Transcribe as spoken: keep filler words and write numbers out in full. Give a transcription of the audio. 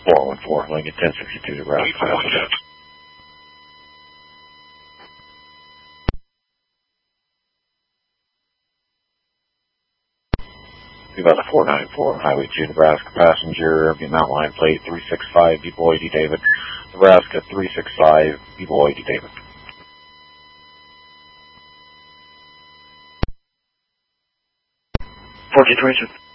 four one four, Lincoln ten sixty-two, Nebraska. About a four nine four, Highway two, Nebraska, passenger, Mountain Line plate three six five, B. Boyd, D. David, Nebraska three six five, B. Boyd, D. David. fourteen twenty-seven.